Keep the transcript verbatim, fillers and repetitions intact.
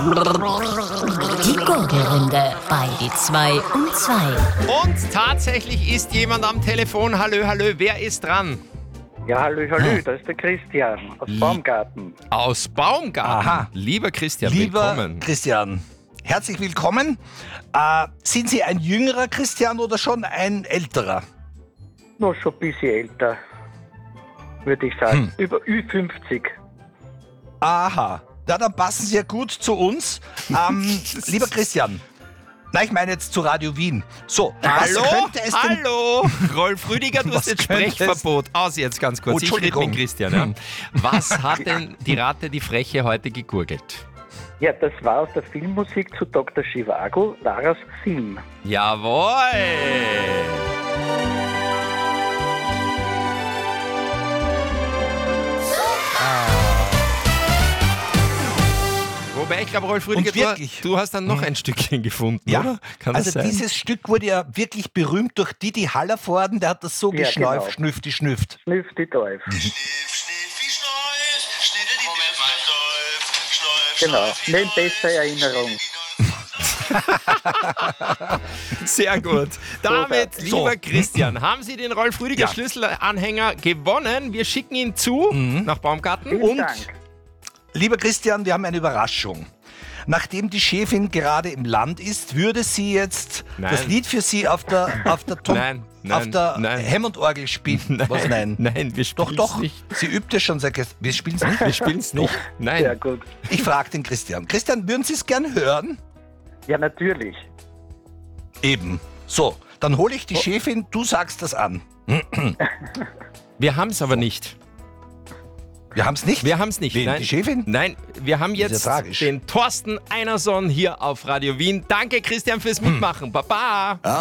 Die Gurgelrunde bei die zwei und zwei. Und tatsächlich ist jemand am Telefon. Hallo, hallo, wer ist dran? Ja, hallo, hallo, da ist der Christian aus Baumgarten. Aus Baumgarten. Aha. Lieber Christian, Lieber willkommen. Christian, herzlich willkommen. Äh, sind Sie ein jüngerer Christian oder schon ein älterer? Noch schon ein bisschen älter, würde ich sagen. Über Ü fünfzig. Aha, ja, dann passen Sie ja gut zu uns. Ähm, lieber Christian, na, ich meine jetzt zu Radio Wien. So, Hallo, was könnte es denn... hallo. Rolf Rüdiger, du Was hast jetzt könnte es- Sprechverbot. Aus jetzt ganz kurz. Oh, ich rede Entschuldigung. mit Christian. Ja. Was hat denn die Ratte, die Freche, heute gegurgelt? Ja, das war aus der Filmmusik zu Doktor Zhivago, Laras Sim. Jawohl. Wobei, ich glaube, Rolf Rüdiger, Und wirklich? du, du hast dann noch ein Stückchen gefunden, Ja, oder? Kann das also sein? dieses Stück wurde ja wirklich berühmt durch Didi Hallervorden, der hat das so Ja, geschnäuft, genau. schnüfti, schnüfft. Schnüff die Teuf. Schniff, schniffi, schneuf, schnitte die Moment mal schneuf, schneuf, Genau, nehmt bessere Erinnerung. Sehr gut. Damit, So. lieber Christian, haben Sie den Rolf Rüdiger Ja. Schlüsselanhänger gewonnen. Wir schicken ihn zu nach Baumgarten. Vielen Und- Dank. Lieber Christian, wir haben eine Überraschung. Nachdem die Chefin gerade im Land ist, würde sie jetzt Nein. das Lied für sie auf der, auf der, Tom, Nein, auf nein, der nein. Hammond-Orgel spielen. Was nein? Nein, wir Doch, spielen doch. nicht. Sie übt ja schon seit gestern. Wir spielen es nicht. Wir spielen es nicht. Nein. Sehr gut. Ich frage den Christian. Christian, würden Sie es gern hören? Ja, natürlich. Eben. So, dann hole ich die Chefin, du sagst das an. Wir haben es aber nicht. Wir haben es nicht. Wir haben es nicht. Wen, Nein. die Chefin? Nein, wir haben ja jetzt tragisch. den Thorsten Einerson hier auf Radio Wien. Danke, Christian, fürs Mitmachen. Baba.